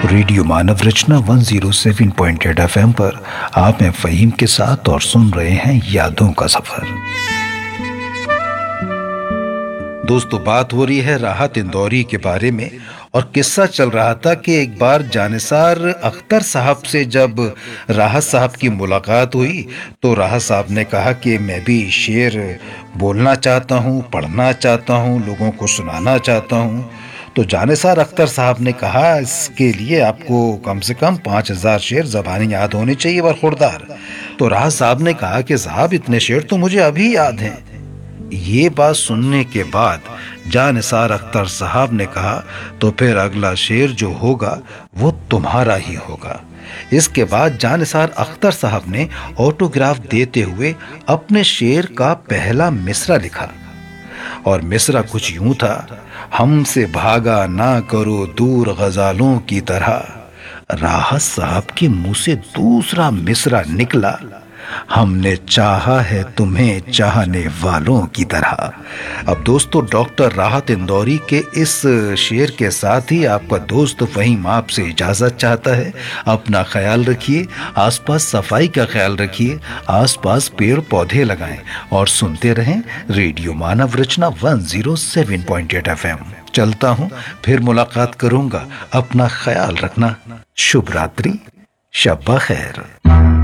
Radio मानव रचना 107.8 FM पर आप हैं फ़हीम के साथ और सुन रहे हैं यादों का सफर। दोस्तों, बात हो रही है राहत इंदौरी के बारे में और किस्सा चल रहा था कि एक बार जानिसार अख्तर साहब से जब राहत साहब की मुलाकात हुई तो राहत साहब ने कहा कि मैं भी शेर बोलना चाहता हूँ, पढ़ना चाहता हूँ, लोगों को सुनाना चाहता हूँ। तो जानिसार अख्तर साहब ने कहा इसके लिए आपको कम से कम 5000 शेर ज़बानी याद होने चाहिए बरखुरदार। तो राहत साहब ने कहा कि साहब इतने शेर तो मुझे अभी याद हैं। ये बात सुनने के बाद जानिसार अख्तर साहब ने कहा तो फिर अगला शेर जो होगा वो तुम्हारा ही होगा। इसके बाद जानिसार अख्तर साहब ने ऑटोग्राफ देते हुए अपने शेर का पहला मिसरा लिखा और मिसरा कुछ यूं था, हमसे भागा ना करो दूर गजालों की तरह। राहत साहब के मुंह से दूसरा मिसरा निकला, हमने चाहा है तुम्हें चाहने वालों की तरह। अब दोस्तों, डॉक्टर राहत इंदौरी के इस शेर के साथ ही आपका दोस्त फ़हीम आपसे इजाज़त चाहता है। अपना ख्याल रखिए, आसपास सफाई का ख्याल रखिए, आसपास पेड़ पौधे लगाएं और सुनते रहें रेडियो मानव रचना 107.8 FM। चलता हूँ, फिर मुलाकात करूंगा। अपना ख्याल रखना। शुभ रात्रि, शब खैर।